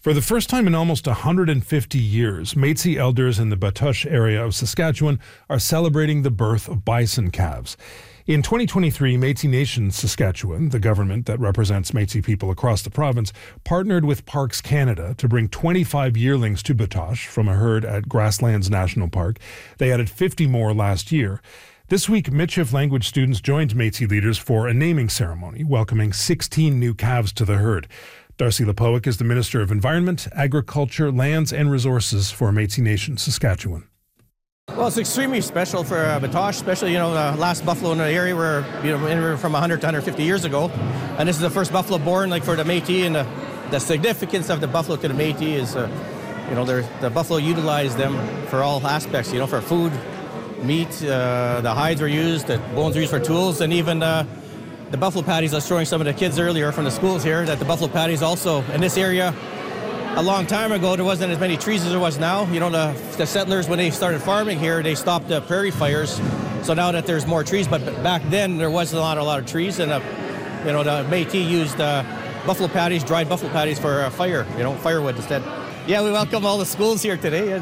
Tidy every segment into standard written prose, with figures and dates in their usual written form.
For the first time in almost 150 years, Métis elders in the Batoche area of Saskatchewan are celebrating the birth of bison calves. In 2023, Métis Nation Saskatchewan, the government that represents Métis people across the province, partnered with Parks Canada to bring 25 yearlings to Batoche from a herd at Grasslands National Park. They added 50 more last year. This week, Michif language students joined Métis leaders for a naming ceremony, welcoming 16 new calves to the herd. Darcy Lepowick is the Minister of Environment, Agriculture, Lands and Resources for Métis Nation Saskatchewan. Well, it's extremely special for Batoche, especially, the last buffalo in the area were, anywhere from 100 to 150 years ago. And this is the first buffalo born, for the Métis, and the significance of the buffalo to the Métis is, the buffalo utilized them for all aspects, for food, meat, the hides were used, the bones were used for tools, and even the buffalo patties. I was showing some of the kids earlier from the schools here that the buffalo patties also in this area. A long time ago, there wasn't as many trees as there was now. The settlers, when they started farming here, they stopped the prairie fires. So now that there's more trees, but back then there wasn't a lot of trees, and the Métis used buffalo patties, dried buffalo patties for fire, firewood instead. Yeah, we welcome all the schools here today.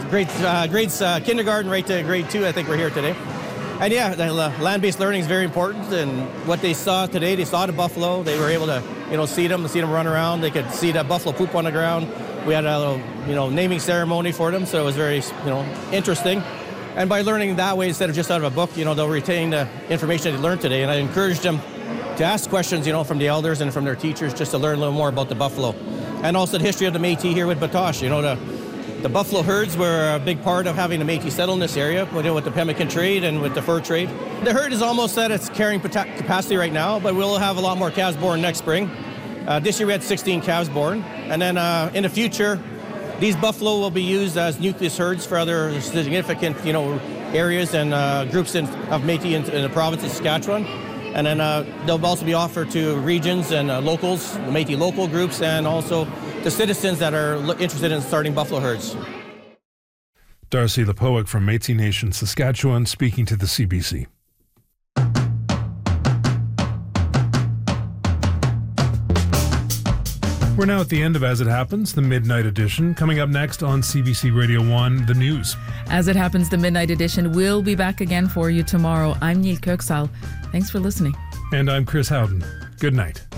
Grades kindergarten right to grade 2, I think we're here today. And yeah, the land-based learning is very important. And what they saw today, they saw the buffalo. They were able to, see them run around. They could see the buffalo poop on the ground. We had a little, naming ceremony for them, so it was very, interesting. And by learning that way instead of just out of a book, they'll retain the information they learned today. And I encouraged them to ask questions, from the elders and from their teachers, just to learn a little more about the buffalo. And also the history of the Métis here with Batoche. The buffalo herds were a big part of having the Métis settle in this area, with the pemmican trade and with the fur trade. The herd is almost at its carrying capacity right now, but we'll have a lot more calves born next spring. This year we had 16 calves born, and then in the future, these buffalo will be used as nucleus herds for other significant, areas and groups of Métis in the province of Saskatchewan. And then they'll also be offered to regions and locals, the Métis local groups, and also the citizens that are interested in starting buffalo herds. Darcy Lepowick from Métis Nation Saskatchewan speaking to the CBC. We're now at the end of As It Happens, the Midnight Edition. Coming up next on CBC Radio 1, the news. As It Happens, the Midnight Edition will be back again for you tomorrow. I'm Neil Kirksall. Thanks for listening. And I'm Chris Howden. Good night.